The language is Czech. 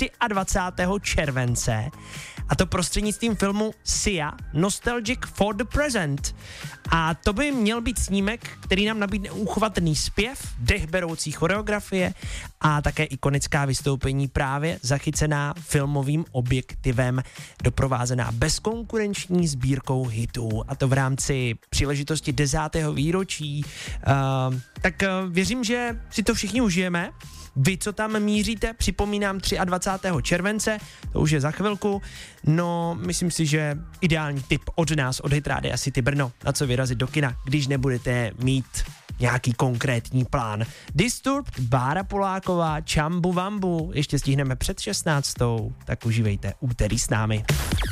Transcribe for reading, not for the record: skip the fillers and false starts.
23. července, a to prostřednictvím filmu Sia Nostalgic for the Present. A to by měl být snímek, který nám nabídne uchvatný zpěv, dechberoucí choreografie a také ikonická vystoupení právě zachycená filmovým objektivem, doprovázená bezkonkurenční sbírkou hitů, a to v rámci příležitosti 10. výročí. Tak věřím, že si to všichni užijeme. Vy, co tam míříte, připomínám 23. července, to už je za chvilku. No, myslím si, že ideální tip od nás, od Hit Rádia City Brno, na co vyrazit do kina, když nebudete mít nějaký konkrétní plán. Disturbed, Bára Poláková, Čambu Vambu, ještě stihneme před 16. Tak užívejte úterý s námi.